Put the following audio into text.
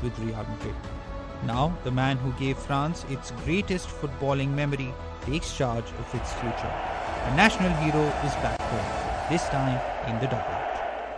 with Real Madrid. Now, the man who gave France its greatest footballing memory takes charge of its future. A national hero is back home, this time in the double.